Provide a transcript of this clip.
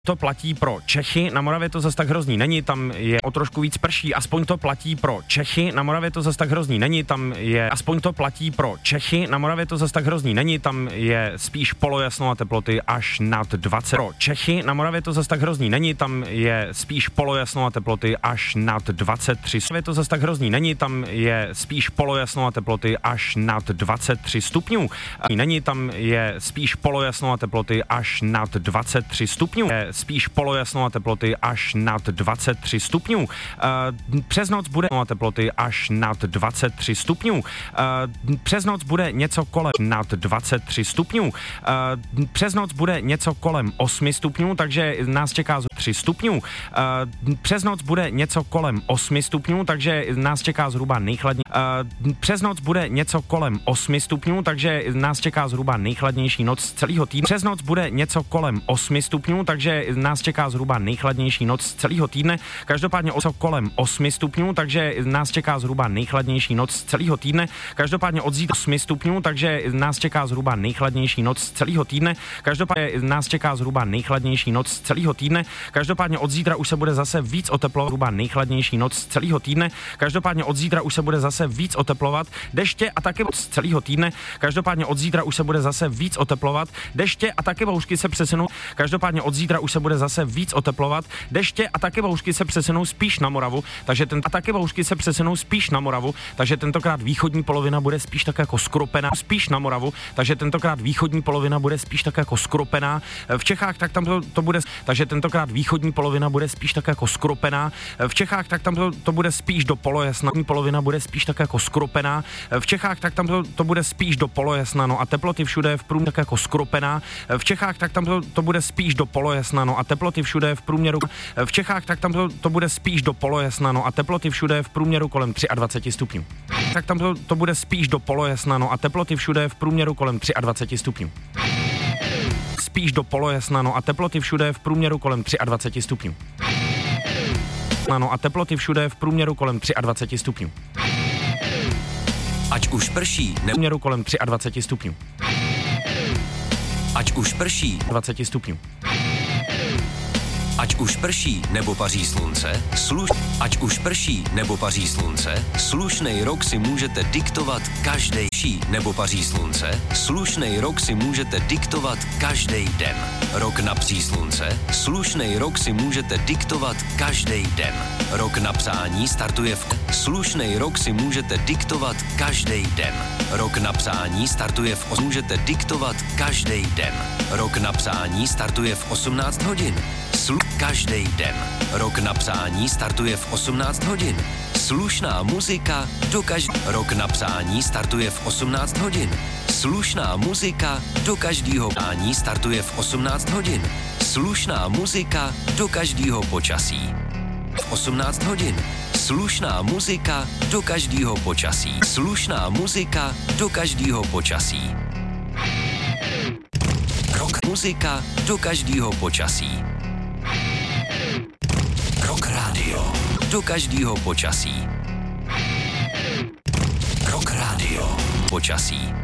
To platí pro Čechy, na Moravě to zas tak hrozný není, tam je o trošku víc prší, aspoň to platí pro Čechy, na Moravě to zas tak hrozný není, tam je, aspoň to platí pro Čechy, na Moravě to zas tak hrozný není, tam je spíš polojasno a teploty až nad 20. Pro Čechy, na Moravě to zas tak hrozný není, tam je spíš polojasno a teploty až nad 23. Je to zas tak hrozný není, tam je spíš polojasno a teploty až nad 23 stupňů. Není, tam je spíš polojasno a teploty až nad 23 stupňů. Spíš polojasno a teploty až nad 23 stupňů. Přes noc bude a teploty až nad 23 stupňů. Přes noc bude něco kolem nad 23 stupňů. Přes noc bude něco kolem 8 stupňů, takže nás čeká 3 stupňů. Přes noc bude něco kolem 8 stupňů, takže nás čeká zhruba nejchladnější. Přes noc bude něco kolem 8 stupňů, takže nás čeká zhruba nejchladnější noc celého týdne. Přes noc bude něco kolem 8 stupňů, takže nás čeká zhruba nejchladnější noc celého týdne. Každopádně něco kolem 8 stupňů, takže nás čeká zhruba nejchladnější noc celého týdne. Každopádně od zítra 8 stupňů, takže nás čeká zhruba nejchladnější noc celého týdne. Každopádně nás čeká zhruba nejchladnější noc celého týdne. Každopádně od zítra už se bude zase víc oteplovat, zhruba nejchladnější noc celého týdne. Každopádně od zítra už se bude zase víc oteplovat, deště a taky z celého týdne. Každopádně od zítra už se bude zase víc oteplovat, deště a taky bouřky se přesunou. Každopádně od zítra už se bude zase víc oteplovat, deště a taky bouřky se přesunou spíš na Moravu, takže taky bouřky se přesunou spíš na Moravu, takže tentokrát východní polovina bude spíš tak jako skropená, spíš na Moravu, takže tentokrát východní polovina bude spíš tak jako skropená. V Čechách tak tam to bude, takže tentokrát východní polovina bude spíš tak jako skropená. V Čechách tak tam to bude spíš do polojasna, polovina bude spíš tak jako skropená. V Čechách tak tam to bude spíš do polojasna, no a teploty všude v průměru tak jako skropená. V Čechách tak tam to bude spíš do polojasna, no a teploty všude v průměru. V Čechách tak tam to bude spíš do polojasna, no a teploty všude v průměru kolem 23 stupňů. Tak tam to bude spíš do polojasna, no a teploty všude v průměru kolem 23 stupňů. Spíš do polojasna, no a teploty všude v průměru kolem 23 stupňů. No a teploty všude v průměru kolem 23 stupňů. Ať už prší, průměru kolem 23 stupňů. Ať už prší, 20 stupňů. Ať už prší nebo paří slunce, ať už prší nebo paří slunce, slušnej rok si můžete diktovat každej nebo paří slunce, slušnej rok si můžete diktovat každej den. Rok na pří slunce, slušnej rok si můžete diktovat každej den. Rok na psání startuje slušnej rok si můžete diktovat každej den. Rok na psání startuje můžete diktovat každej den. Rok na psání startuje v 18 hodin. Každej den. Rok na psání startuje v 18 hodin. Slušná muzika do Rok na psání startuje v 18 hodin. Slušná muzika do každého psání startuje v 18 hodin. Slušná muzika do každého počasí. V 18 hodin. Slušná muzika do každého počasí. Slušná muzika do každého počasí. Rok muzika do každého počasí. Rock Radio do každého počasí. Rock Radio počasí.